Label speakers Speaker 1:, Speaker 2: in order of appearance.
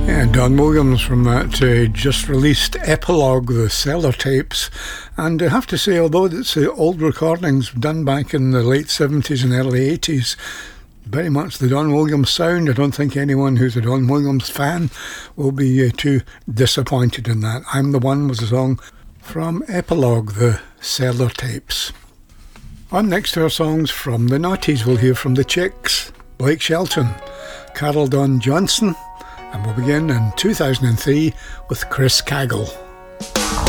Speaker 1: Yeah, Don Williams from that just released Epilogue, the Cellar Tapes. And I have to say, although it's old recordings done back in the late 70s and early 80s, very much the Don Williams sound. I don't think anyone who's a Don Williams fan will be too disappointed in that. I'm the One was a song from Epilogue, the Cellar Tapes. On next to our songs from the noughties, we'll hear from the Chicks, Blake Shelton, Carol Dawn Johnson, and we'll begin in 2003 with Chris Kaggle.